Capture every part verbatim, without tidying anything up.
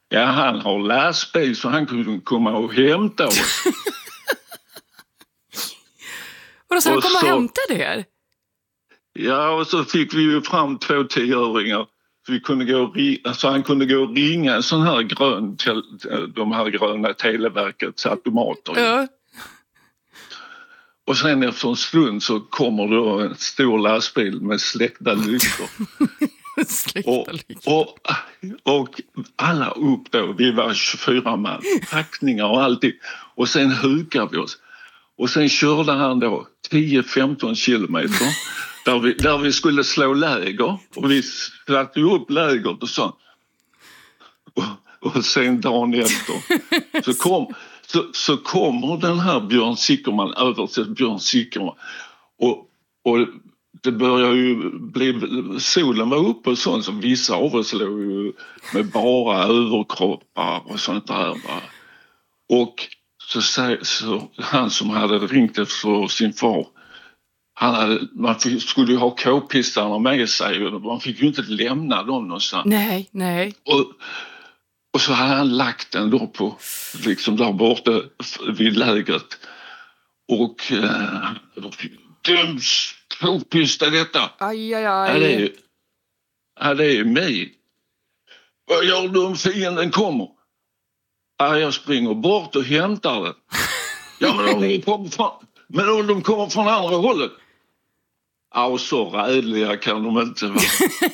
Ja, han har lastbil så han kunde komma och hämta oss. Och så han och kom och så, hämtade er? Ja, och så fick vi ju fram två tioöringar. Så, vi kunde gå och ringa, så han kunde gå och ringa en sån här grön, de här gröna Televerkets automater. Ja. Och sen efter en stund så kommer då en stor lastbil med släckta lyktor. och, och, och alla upp då, vi var tjugofyra man, packningar och allting. Och sen hukar vi oss. Och sen körde han då tio femton kilometer där vi, där vi skulle slå läger. Och vi satte upp lägret och så. Och, och sen dagen efter så, kom, så, så kommer den här Björn Sickerman över till Björn Sickerman. Och, och det börjar ju bli, solen var uppe och sånt, så vissa av oss låg ju med bara överkroppar och sånt där. Va? Och så, så han som hade ringt efter sin far, han hade, man fick, skulle ju ha k-pistarna med sig och man fick ju inte lämna dem någonstans. Nej, nej. Och, och så hade han lagt den då på, liksom där borta vid lägret. Och eh, döms k-pista detta. Aj, aj, aj. Ja, det är, ja, det är mig. Vad gör du om fienden kommer? Ja, jag springer bort och hämtar den. Ja, men om de kommer från, men om de kommer från andra hållet. Ja, och så rädliga kan de inte vara.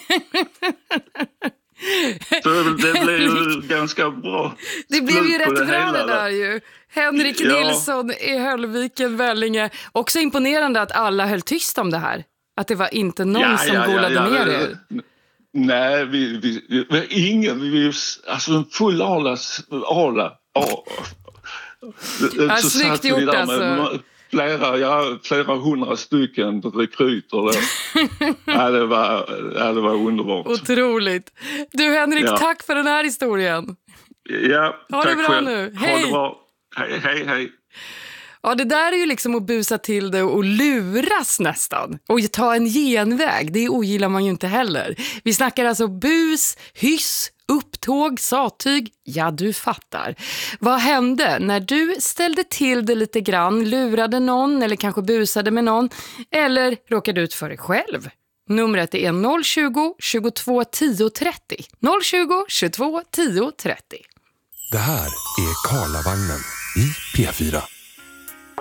Så det blev ju ganska bra. Det blev ju rätt det bra det där där. ju. Henrik Ja. Nilsson i Höllviken, Vellinge. Också imponerande att alla höll tyst om det här. Att det var inte någon Ja, som ja, ja, golade ja, ner det- er. Nej, vi, vi, vi, vi ingen, vi, alltså en full alas, ala, ja. Ja, Så snyggt satt vi gjort, där med alltså. flera, ja, flera hundra stycken rekryter då. ja, det var, ja, det var underbart. Otroligt. Du Henrik, Ja. tack för den här historien. Ja, Ha det tack bra själv. nu. Ha Hej. det bra. Hej, hej, hej. Ja, det där är ju liksom att busa till det och luras nästan. Och ta en genväg, det ogillar man ju inte heller. Vi snackar alltså bus, hyss, upptåg, sattyg. Ja, du fattar. Vad hände när du ställde till det lite grann, lurade någon eller kanske busade med någon eller råkade ut för dig själv? Numret är noll tjugo, tjugotvå, tio, trettio. noll tjugo, tjugotvå, tio, trettio. Det här är Karlavagnen i P fyra.